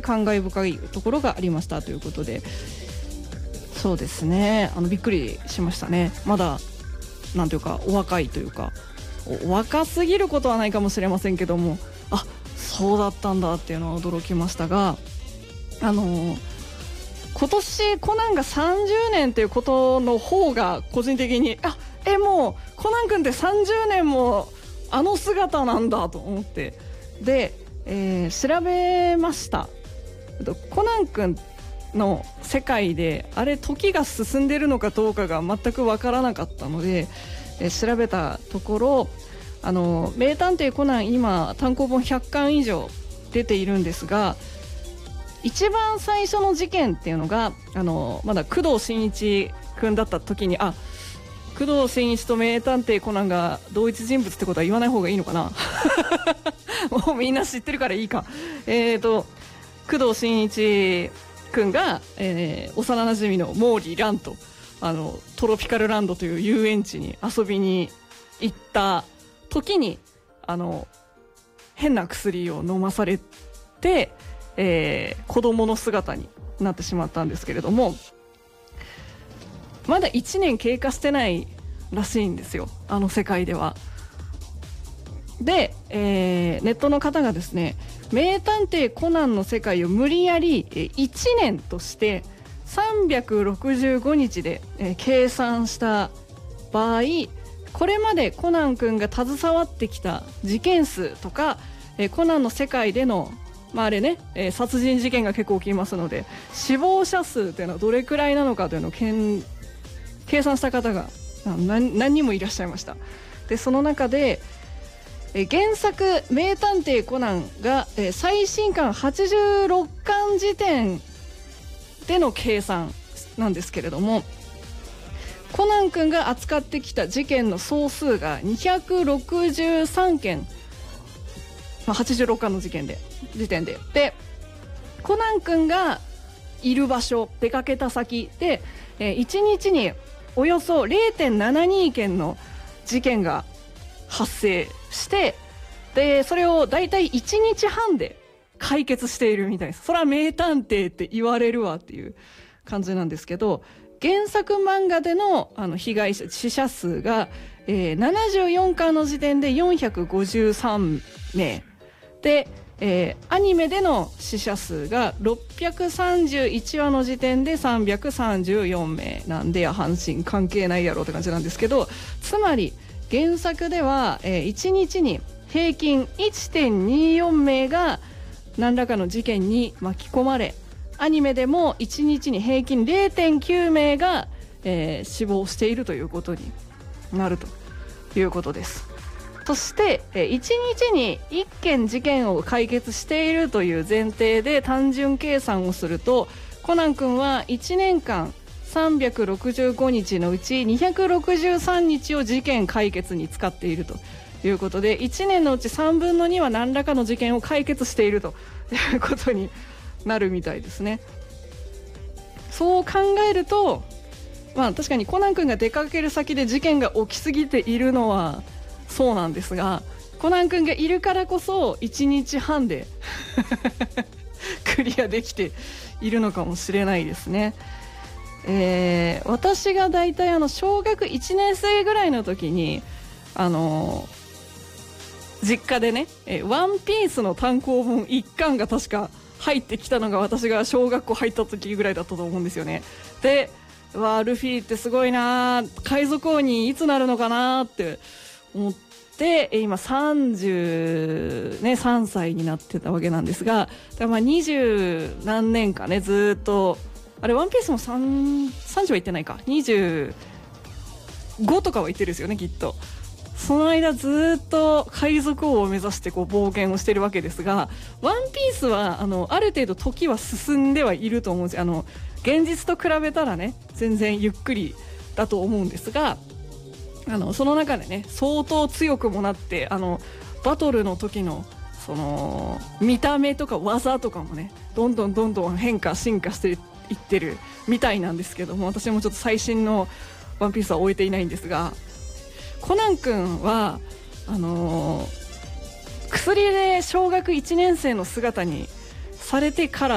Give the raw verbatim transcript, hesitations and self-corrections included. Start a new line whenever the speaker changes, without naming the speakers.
感慨深いところがありましたということで、そうですね、あのびっくりしましたね。まだなんていうかお若いというか、お若すぎることはないかもしれませんけども、あ、そうだったんだっていうのは驚きましたが、あのー、今年コナンがさんじゅうねんということの方が個人的に、あ、えもうコナン君ってさんじゅうねんもあの姿なんだと思って、で、えー、調べました。コナン君の世界であれ時が進んでるのかどうかが全く分からなかったので、えー、調べたところ、あの名探偵コナン今単行本ひゃっかん以上出ているんですが、一番最初の事件っていうのがあのまだ工藤新一君だった時に、あ、工藤新一と名探偵コナンが同一人物ってことは言わない方がいいのかなもうみんな知ってるからいいか。えーと工藤新一君が、えー、幼なじみの毛利蘭とあのトロピカルランドという遊園地に遊びに行った時にあの変な薬を飲まされて、えー、子供の姿になってしまったんですけれども、まだいちねん経過してないらしいんですよ、あの世界では。で、えー、ネットの方がですね、名探偵コナンの世界を無理やりいちねんとしてさんびゃくろくじゅうごにちで、えー、計算した場合、これまでコナン君が携わってきた事件数とか、えー、コナンの世界でのまああれね、えー、殺人事件が結構起きますので、死亡者数というのはどれくらいなのかというのをけん計算した方が何, 何人もいらっしゃいました。でその中で、えー、原作名探偵コナンが、えー、最新刊はちじゅうろっかん時点での計算なんですけれども、コナン君が扱ってきた事件の総数がにひゃくろくじゅうさんけん、まあ、はちじゅうろっかんの時点で時点ででコナン君がいる場所、出かけた先で、えー、いちにちにおよそ れいてんななに 件の事件が発生して、でそれをだいたいいちにちはんで解決しているみたいです。それは名探偵って言われるわっていう感じなんですけど、原作漫画で の, あの被害者死者数が、えー、ななじゅうよんかんの時点でよんひゃくごじゅうさんめいで、えー、アニメでの死者数がろっぴゃくさんじゅういちわの時点でさんびゃくさんじゅうよんめいなんで、や阪神関係ないやろって感じなんですけど、つまり原作では、えー、いちにちに平均 いってんによんめいが何らかの事件に巻き込まれ、アニメでもいちにちに平均 れいてんきゅうめいが、えー、死亡しているということになるということです。そして、えー、いちにちにいっけん事件を解決しているという前提で単純計算をすると、コナン君はいちねんかんさんびゃくろくじゅうごにちのうちにひゃくろくじゅうさんにちを事件解決に使っているということで、いちねんのうちさんぶんのには何らかの事件を解決しているということになるみたいですね。そう考えると、まあ確かにコナン君が出かける先で事件が起きすぎているのはそうなんですが、コナン君がいるからこそいちにちはんでクリアできているのかもしれないですね。えー、私がだいたいあの小学いちねんせいぐらいの時にあのー、実家でね、えー、ワンピースの単行本いっかんが確か入ってきたのが私が小学校入った時ぐらいだったと思うんですよね。で、わールフィってすごいな、海賊王にいつなるのかなって思って、今さんじゅうさんさいになってたわけなんですが、まあにじゅうなんねんかね、ずっとあれワンピースもさんじゅうはいってないか、にじゅうごとかは言ってるんですよねきっと。その間ずっと海賊王を目指してこう冒険をしてるわけですが、ワンピースはあのある程度時は進んではいると思うんですよ。あの現実と比べたらね全然ゆっくりだと思うんですが、あのその中でね相当強くもなって、あのバトルの時のその見た目とか技とかもねどんどんどんどん変化進化していってるみたいなんですけども、私もちょっと最新のワンピースは終えていないんですが、コナン君はあのー、薬で小学いちねんせいの姿にされてから